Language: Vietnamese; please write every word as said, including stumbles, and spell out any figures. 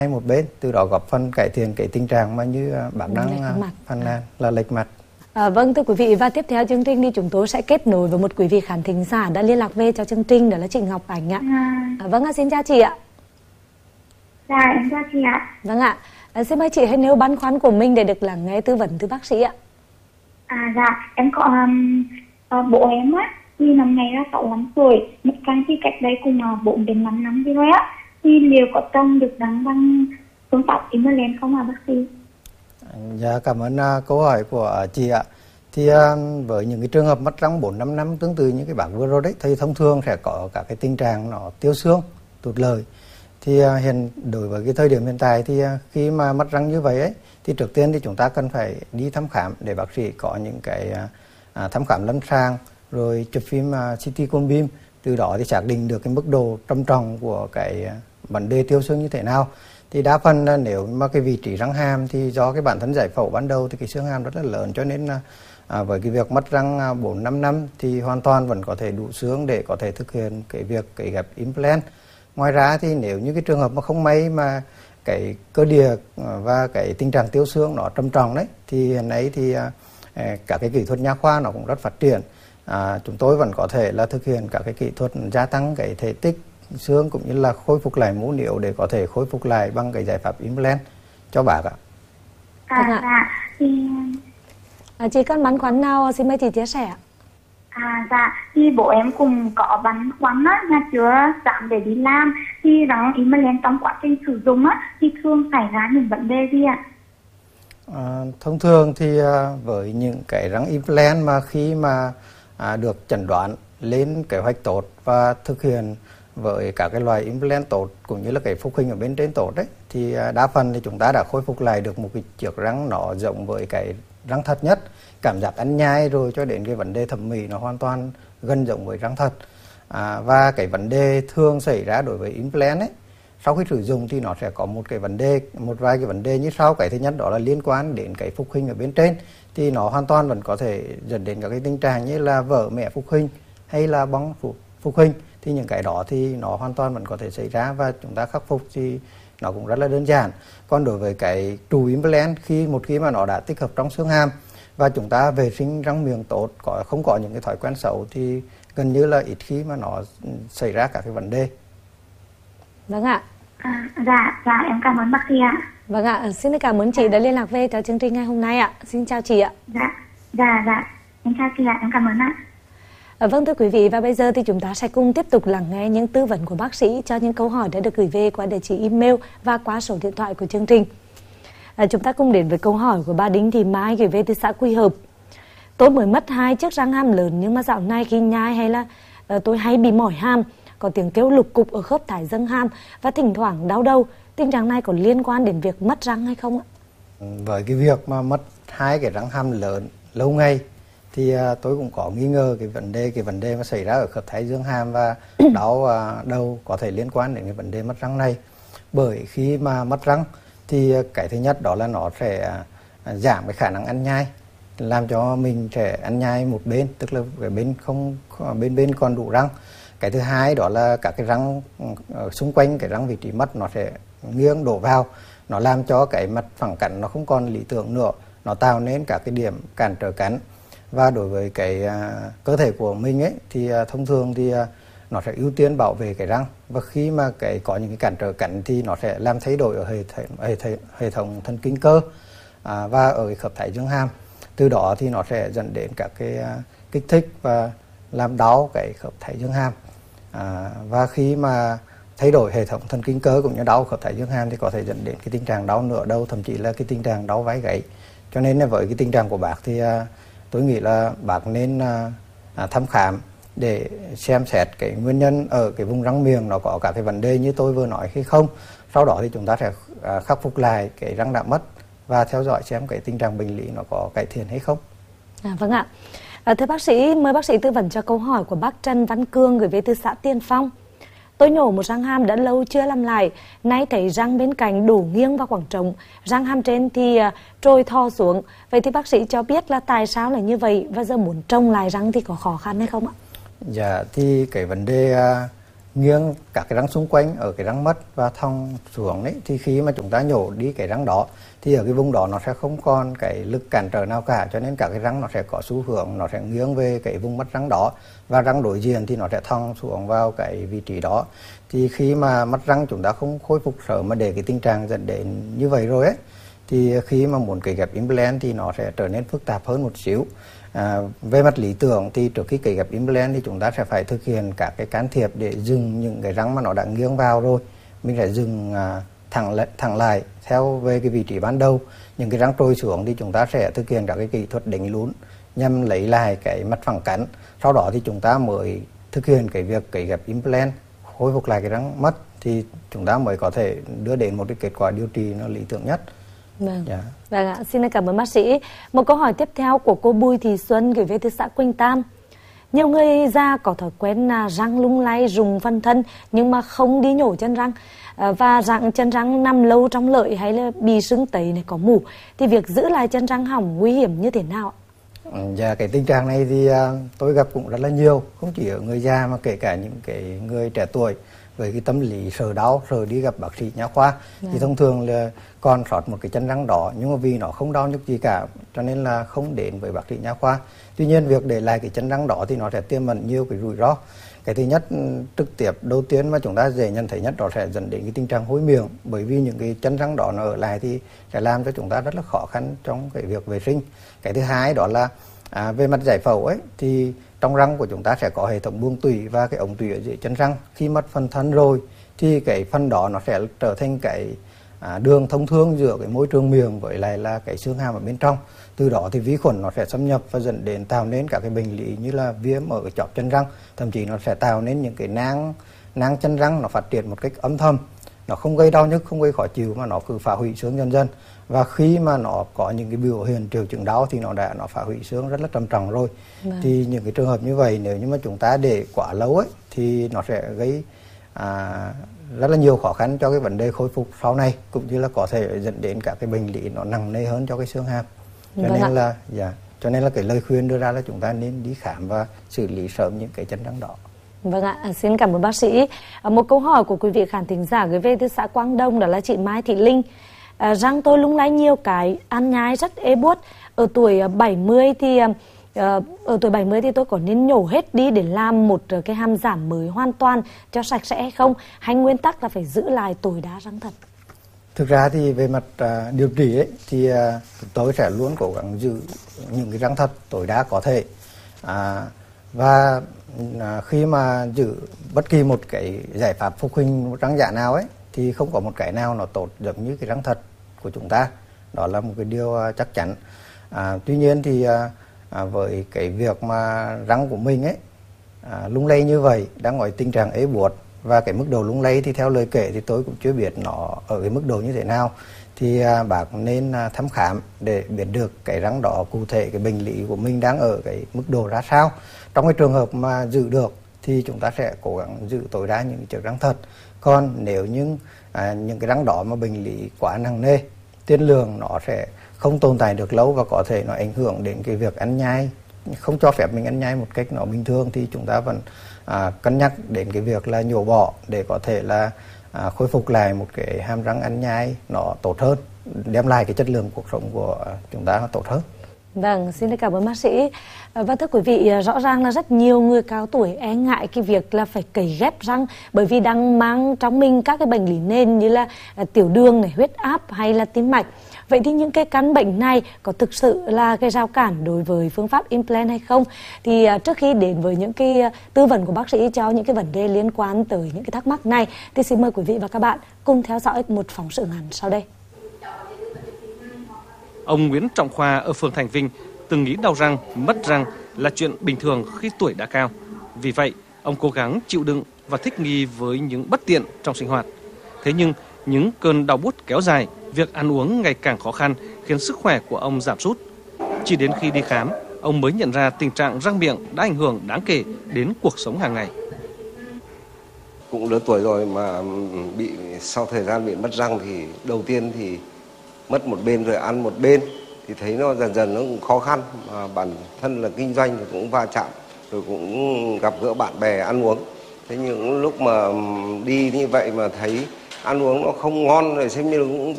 một bên, từ đó góp phần cải thiện cái tình trạng mà như bác đang phàn nàn là lệch mặt. À, vâng, thưa quý vị, và tiếp theo chương trình thì chúng tôi sẽ kết nối với một quý vị khán thính giả đã liên lạc về cho chương trình, đó là chị Ngọc Ánh ạ. À, vâng ạ, xin chào chị ạ. Dạ, em chào chị ạ. Vâng ạ, à, xin mời chị hãy nêu băn khoăn của mình để được lắng nghe tư vấn từ bác sĩ ạ. À dạ, em có um, uh, bố em á, thì năm nay là sáu mươi lăm tuổi, mất can thì cách đây cùng uh, bốn đến năm năm gì rồi á, thì liệu có trồng được đắng bằng phương pháp implant không hả bác sĩ? Dạ, cảm ơn uh, câu hỏi của chị ạ. Thì uh, với những cái trường hợp mất răng bốn năm năm tương tự như cái bác vừa rồi đấy, thì thông thường sẽ có các cái tình trạng nó tiêu xương, tụt lời. Thì uh, hiện đối với cái thời điểm hiện tại thì uh, khi mà mất răng như vậy ấy, thì trước tiên thì chúng ta cần phải đi thăm khám để bác sĩ có những cái uh, thăm khám lâm sàng, rồi chụp phim uh, xê tê cone beam, từ đó thì xác định được cái mức độ trầm trọng của cái uh, vấn đề tiêu xương như thế nào. Thì đa phần là nếu mà cái vị trí răng hàm thì do cái bản thân giải phẫu ban đầu thì cái xương hàm rất là lớn, cho nên là à, với cái việc mất răng bốn năm năm thì hoàn toàn vẫn có thể đủ xương để có thể thực hiện cái việc cái ghép implant. Ngoài ra thì nếu như cái trường hợp mà không may mà cái cơ địa và cái tình trạng tiêu xương nó trầm trọng đấy, thì hiện nay thì à, các cái kỹ thuật nha khoa nó cũng rất phát triển. À, chúng tôi vẫn có thể là thực hiện các cái kỹ thuật gia tăng cái thể tích xương cũng như là khôi phục lại mô niệu để có thể khôi phục lại bằng cái giải pháp implant cho bác ạ. À dạ, thì à, chị có băn khoăn nào xin mời chị chia sẻ ạ? À dạ, thì bố em cũng có băn khoăn á, là chưa dám để đi làm, thì răng implant trong quá trình sử dụng á, thì thường xảy ra những vấn đề gì ạ? À, thông thường thì à, với những cái răng implant mà khi mà à, được chẩn đoán lên kế hoạch tốt và thực hiện với các cái loại implant tốt cũng như là cái phục hình ở bên trên tốt đấy, thì đa phần thì chúng ta đã khôi phục lại được một cái chiếc răng nó giống với cái răng thật nhất, cảm giác ăn nhai rồi cho đến cái vấn đề thẩm mỹ nó hoàn toàn gần giống với răng thật. À, và cái vấn đề thường xảy ra đối với implant ấy, sau khi sử dụng thì nó sẽ có một cái vấn đề, một vài cái vấn đề như sau. Cái thứ nhất đó là liên quan đến cái phục hình ở bên trên, thì nó hoàn toàn vẫn có thể dẫn đến các cái tình trạng như là vỡ mẹ phục hình hay là bong phục, phục hình. Thì những cái đó thì nó hoàn toàn vẫn có thể xảy ra và chúng ta khắc phục thì nó cũng rất là đơn giản. Còn đối với cái trù implant, khi một khi mà nó đã tích hợp trong xương hàm và chúng ta vệ sinh răng miệng tốt, có không có những cái thói quen xấu thì gần như là ít khi mà nó xảy ra các cái vấn đề. Vâng ạ. À, dạ, dạ em cảm ơn bác sĩ ạ. Vâng ạ, xin cảm ơn chị đã liên lạc về cho chương trình ngày hôm nay ạ. Xin chào chị ạ. Dạ, dạ, dạ, em chào chị ạ, em cảm ơn ạ. À, vâng thưa quý vị, và bây giờ thì chúng ta sẽ cùng tiếp tục lắng nghe những tư vấn của bác sĩ cho những câu hỏi đã được gửi về qua địa chỉ email và qua số điện thoại của chương trình. À, chúng ta cùng đến với câu hỏi của bà Đinh Thị Mai gửi về từ xã Quy Hợp. Tôi mới mất hai chiếc răng hàm lớn, nhưng mà dạo này khi nhai hay là uh, tôi hay bị mỏi hàm, có tiếng kêu lục cục ở khớp thái dương hàm và thỉnh thoảng đau đầu. Tình trạng này có liên quan đến việc mất răng hay không ạ? Với cái việc mà mất hai cái răng hàm lớn lâu ngày thì uh, tôi cũng có nghi ngờ cái vấn đề cái vấn đề mà xảy ra ở khớp thái dương hàm và đau uh, đầu có thể liên quan đến cái vấn đề mất răng này. Bởi khi mà mất răng thì uh, cái thứ nhất đó là nó sẽ uh, giảm cái khả năng ăn nhai, làm cho mình sẽ ăn nhai một bên, tức là cái bên không bên bên còn đủ răng. Cái thứ hai đó là các cái răng ở xung quanh cái răng vị trí mất nó sẽ nghiêng đổ vào, nó làm cho cái mặt phẳng cắn nó không còn lý tưởng nữa, nó tạo nên các cái điểm cản trở cắn. Và đối với cái uh, cơ thể của mình ấy thì uh, thông thường thì uh, nó sẽ ưu tiên bảo vệ cái răng, và khi mà cái có những cái cản trở cắn thì nó sẽ làm thay đổi ở hệ thống, hệ, hệ, hệ thống thần kinh cơ uh, và ở cái khớp thái dương hàm. Từ đó thì nó sẽ dẫn đến các cái uh, kích thích và làm đau cái khớp thái dương hàm. À, và khi mà thay đổi hệ thống thần kinh cơ cũng như đau khớp thái dương hàm thì có thể dẫn đến cái tình trạng đau nửa đầu, thậm chí là cái tình trạng đau vai gáy. Cho nên là với cái tình trạng của bác thì uh, tôi nghĩ là bác nên uh, thăm khám để xem xét cái nguyên nhân ở cái vùng răng miệng nó có các cái vấn đề như tôi vừa nói hay không. Sau đó thì chúng ta sẽ uh, khắc phục lại cái răng đã mất và theo dõi xem cái tình trạng bệnh lý nó có cải thiện hay không. À, vâng ạ. À, thưa bác sĩ, mời bác sĩ tư vấn cho câu hỏi của bác Trần Văn Cương gửi về từ xã Tiên Phong. Tôi nhổ một răng hàm đã lâu chưa làm lại, nay thấy răng bên cạnh đổ nghiêng vào khoảng trống, răng hàm trên thì uh, trôi thò xuống. Vậy thì bác sĩ cho biết là tại sao là như vậy, và giờ muốn trồng lại răng thì có khó khăn hay không ạ? Dạ, thì cái vấn đề uh, nghiêng các cái răng xung quanh ở cái răng mất và thong xuống đấy, thì khi mà chúng ta nhổ đi cái răng đó thì ở cái vùng đó nó sẽ không còn cái lực cản trở nào cả, cho nên các cái răng nó sẽ có xu hướng nó sẽ nghiêng về cái vùng mất răng đó, và răng đối diện thì nó sẽ thong xuống vào cái vị trí đó. Thì khi mà mất răng chúng ta không khôi phục sớm mà để cái tình trạng dẫn đến như vậy rồi ấy, thì khi mà muốn cấy ghép implant thì nó sẽ trở nên phức tạp hơn một xíu. À, về mặt lý tưởng thì trước khi cấy ghép implant thì chúng ta sẽ phải thực hiện các cái can thiệp để dừng những cái răng mà nó đã nghiêng vào rồi, mình sẽ dừng à, thẳng lại, thẳng lại theo về cái vị trí ban đầu. Những cái răng trôi xuống thì chúng ta sẽ thực hiện các cái kỹ thuật đánh lún nhằm lấy lại cái mặt phẳng cắn. Sau đó thì chúng ta mới thực hiện cái việc cấy ghép implant, khôi phục lại cái răng mất, thì chúng ta mới có thể đưa đến một cái kết quả điều trị nó lý tưởng nhất. Vâng. Yeah. Vâng ạ, xin cảm ơn bác sĩ. Một câu hỏi tiếp theo của cô Bùi Thị Xuân gửi về từ xã Quỳnh Tam. Nhiều người già có thói quen là răng lung lay, rùng phần thân nhưng mà không đi nhổ chân răng, và răng chân răng nằm lâu trong lợi hay là bị sưng tấy này, có mủ, thì việc giữ lại chân răng hỏng nguy hiểm như thế nào? Dạ, cái tình trạng này thì tôi gặp cũng rất là nhiều, không chỉ ở người già mà kể cả những cái người trẻ tuổi với cái tâm lý sợ đau, sợ đi gặp bác sĩ nha khoa. Dạ. Thì thông thường là còn sót một cái chân răng đó, nhưng mà vì nó không đau nhức gì cả cho nên là không đến với bác sĩ nha khoa. Tuy nhiên việc để lại cái chân răng đó thì nó sẽ tiềm ẩn nhiều cái rủi ro. Cái thứ nhất, trực tiếp đầu tiên mà chúng ta dễ nhận thấy nhất đó sẽ dẫn đến cái tình trạng hối miệng, bởi vì những cái chân răng đó nó ở lại thì sẽ làm cho chúng ta rất là khó khăn trong cái việc vệ sinh. Cái thứ hai đó là à, về mặt giải phẫu ấy, thì trong răng của chúng ta sẽ có hệ thống buồng tủy và cái ống tủy ở dưới chân răng. Khi mất phần thân rồi thì cái phần đó nó sẽ trở thành cái à, đường thông thương giữa cái môi trường miệng với lại là cái xương hàm ở bên trong. Từ đó thì vi khuẩn nó sẽ xâm nhập và dẫn đến tạo nên các cái bệnh lý như là viêm ở cái chóp chân răng, thậm chí nó sẽ tạo nên những cái nang nang chân răng nó phát triển một cách âm thầm, nó không gây đau nhức, không gây khó chịu mà nó cứ phá hủy xương dần dần. Và khi mà nó có những cái biểu hiện triệu chứng đau thì nó đã nó phá hủy xương rất là trầm trọng rồi. Vâng. Thì những cái trường hợp như vậy nếu như mà chúng ta để quá lâu ấy thì nó sẽ gây à, rất là nhiều khó khăn cho cái vấn đề khôi phục sau này, cũng như là có thể dẫn đến các cái bệnh lý nó nặng nề hơn cho cái xương hàm. Cho vâng nên ạ. là dạ, cho nên là cái lời khuyên đưa ra là chúng ta nên đi khám và xử lý sớm những cái chân răng đó. Vâng ạ, xin cảm ơn bác sĩ. Một câu hỏi của quý vị khán thính giả gửi về từ xã Quang Đông, đó là chị Mai Thị Linh. À, răng tôi lung lay nhiều cái, ăn nhai rất ê buốt. Ở tuổi bảy mươi thì ở tuổi bảy mươi thì tôi có nên nhổ hết đi để làm một cái hàm giảm mới hoàn toàn cho sạch sẽ hay không? Hay nguyên tắc là phải giữ lại tối đa răng thật? Thực ra thì về mặt uh, điều trị ấy, thì uh, tôi sẽ luôn cố gắng giữ những cái răng thật tối đa có thể. À, và uh, khi mà giữ bất kỳ một cái giải pháp phục hình răng giả nào ấy thì không có một cái nào nó tốt giống như cái răng thật của chúng ta. Đó là một cái điều uh, chắc chắn. À, tuy nhiên thì uh, uh, với cái việc mà răng của mình ấy uh, lung lay như vậy, đang ở tình trạng ế buốt, và cái mức độ lung lay thì theo lời kể thì tôi cũng chưa biết nó ở cái mức độ như thế nào, thì à, bác nên à, thăm khám để biết được cái răng đó cụ thể cái bệnh lý của mình đang ở cái mức độ ra sao. Trong cái trường hợp mà giữ được thì chúng ta sẽ cố gắng giữ tối đa những chiếc răng thật. Còn nếu như à, những cái răng đó mà bệnh lý quá nặng nề, tiên lượng nó sẽ không tồn tại được lâu và có thể nó ảnh hưởng đến cái việc ăn nhai, không cho phép mình ăn nhai một cách nó bình thường, thì chúng ta vẫn à, cân nhắc đến cái việc là nhổ bỏ để có thể là à, khôi phục lại một cái hàm răng ăn nhai nó tốt hơn, đem lại cái chất lượng cuộc sống của chúng ta nó tốt hơn. Vâng, xin cảm ơn bác sĩ. Và thưa quý vị, rõ ràng là rất nhiều người cao tuổi e ngại cái việc là phải cấy ghép răng, bởi vì đang mang trong mình các cái bệnh lý nền như là tiểu đường này, huyết áp hay là tim mạch. Vậy thì những cái căn bệnh này có thực sự là cái rào cản đối với phương pháp implant hay không? Thì trước khi đến với những cái tư vấn của bác sĩ cho những cái vấn đề liên quan tới những cái thắc mắc này, thì xin mời quý vị và các bạn cùng theo dõi một phóng sự ngắn sau đây. Ông Nguyễn Trọng Khoa ở phường Thành Vinh từng nghĩ đau răng, mất răng là chuyện bình thường khi tuổi đã cao. Vì vậy, ông cố gắng chịu đựng và thích nghi với những bất tiện trong sinh hoạt. Thế nhưng, những cơn đau buốt kéo dài, việc ăn uống ngày càng khó khăn khiến sức khỏe của ông giảm sút. Chỉ đến khi đi khám, ông mới nhận ra tình trạng răng miệng đã ảnh hưởng đáng kể đến cuộc sống hàng ngày. Cũng lớn tuổi rồi mà bị sau thời gian bị mất răng thì đầu tiên thì mất một bên rồi ăn một bên thì thấy nó dần dần nó cũng khó khăn, mà bản thân là kinh doanh thì cũng va chạm rồi cũng gặp gỡ bạn bè ăn uống, Thế những lúc mà đi như vậy mà thấy ăn uống nó không ngon rồi, xem như cũng